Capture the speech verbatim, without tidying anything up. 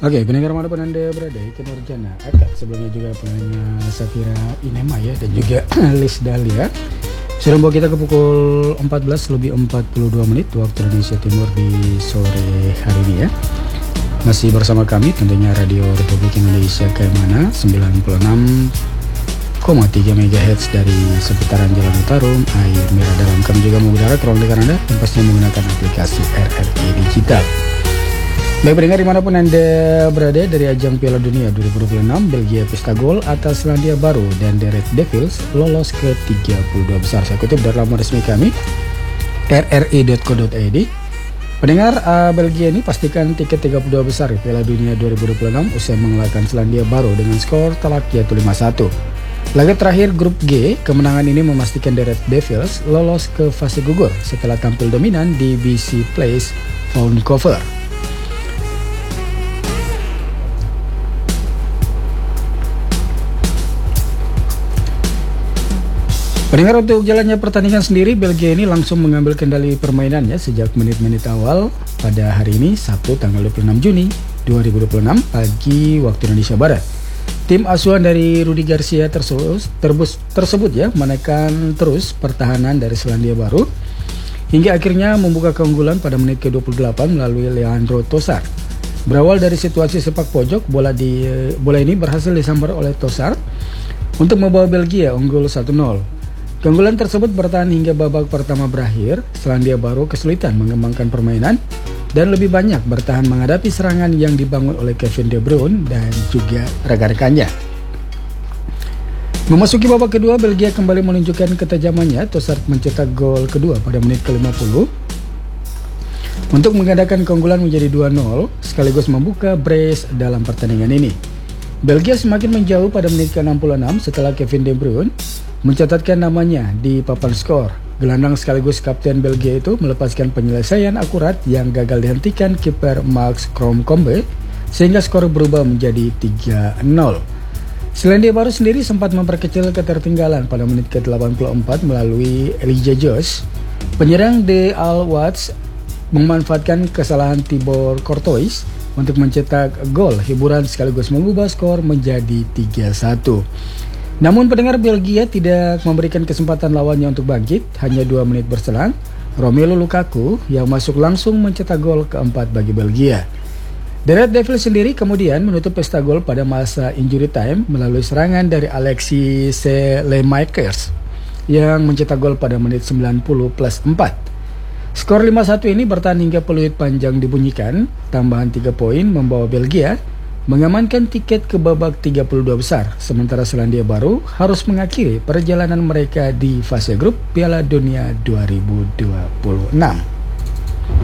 Oke, pendengar manapun Anda berada, Ken Nurjana, Akad, sebelumnya juga penanya Safira Inema ya, dan juga Liz Dahlia. Sudah membawa kita ke pukul empat belas lebih empat puluh dua menit waktu Indonesia Timur di sore hari ini ya. Masih bersama kami tentunya Radio Republik Indonesia Kemana sembilan puluh enam koma tiga megahertz dari seputaran Jalan Utarum, Air Merah Dalam. Kami juga mengudara ke ruang dengar Anda yang pastinya menggunakan aplikasi R R I Digital. Baik pendengar dimanapun Anda berada, dari ajang Piala Dunia dua ribu dua puluh enam, Belgia pesta gol atas Selandia Baru dan The Red Devils lolos ke tiga puluh dua besar. Saya kutip dari laman resmi kami r r i dot co dot i d. Pendengar, uh, Belgia ini pastikan tiket tiga puluh dua besar Piala Dunia dua ribu dua puluh enam usai mengalahkan Selandia Baru dengan skor telak yaitu lima satu. Laga terakhir grup G, kemenangan ini memastikan The Red Devils lolos ke fase gugur setelah tampil dominan di B C Place Vancouver. Pendengar, untuk jalannya pertandingan sendiri, Belgia ini langsung mengambil kendali permainannya sejak menit-menit awal pada hari ini, Sabtu tanggal dua puluh enam Juni dua ribu dua puluh enam pagi waktu Indonesia Barat. Tim asuhan dari Rudi Garcia tersebut, terbus, tersebut ya menekan terus pertahanan dari Selandia Baru hingga akhirnya membuka keunggulan pada menit ke dua puluh delapan melalui Leandro Trossard. Berawal dari situasi sepak pojok, bola di bola ini berhasil disambar oleh Trossard untuk membawa Belgia unggul satu nol. Keunggulan tersebut bertahan hingga babak pertama berakhir. Selandia Baru kesulitan mengembangkan permainan dan lebih banyak bertahan menghadapi serangan yang dibangun oleh Kevin De Bruyne dan juga rekan-rekannya. Memasuki babak kedua, Belgia kembali menunjukkan ketajamannya. Trossard mencetak gol kedua pada menit ke lima puluh untuk menggandakan keunggulan menjadi dua nol sekaligus membuka brace dalam pertandingan ini. Belgia semakin menjauh pada menit ke enam puluh enam setelah Kevin De Bruyne mencatatkan namanya di papan skor. Gelandang sekaligus kapten Belgia itu melepaskan penyelesaian akurat yang gagal dihentikan kiper Max Kromkombe sehingga skor berubah menjadi tiga nol. Selandia Baru sendiri sempat memperkecil ketertinggalan pada menit ke delapan puluh empat melalui Elijah Jos. Penyerang The Alouettes memanfaatkan kesalahan Thibaut Courtois untuk mencetak gol hiburan sekaligus mengubah skor menjadi tiga satu. Namun pendengar, Belgia tidak memberikan kesempatan lawannya untuk bangkit. Hanya dua menit berselang, Romelu Lukaku yang masuk langsung mencetak gol keempat bagi Belgia. The Red Devils sendiri kemudian menutup pesta gol pada masa injury time melalui serangan dari Alexis Saelemaekers yang mencetak gol pada menit sembilan puluh plus empat. Skor lima satu ini bertahan hingga peluit panjang dibunyikan. Tambahan tiga poin membawa Belgia mengamankan tiket ke babak tiga puluh dua besar, sementara Selandia Baru harus mengakhiri perjalanan mereka di fase grup Piala Dunia dua ribu dua puluh enam.